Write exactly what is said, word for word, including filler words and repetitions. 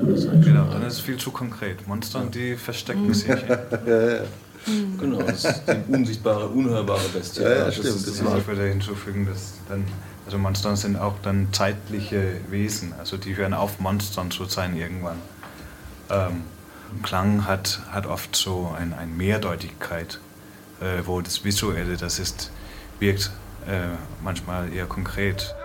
Genau, dann ist es viel zu konkret. Monster, ja. Die verstecken mhm. sich. Ja. Ja, ja. Genau, das ist die unsichtbare, unhörbare Bestie. Ja, ja, stimmt. Das, das ich würde hinzufügen, dass dann, also Monster sind auch dann zeitliche Wesen, also die hören auf, Monstern zu sein irgendwann. Ähm, Klang hat, hat oft so ein, eine Mehrdeutigkeit, äh, wo das Visuelle, das ist, wirkt äh, manchmal eher konkret.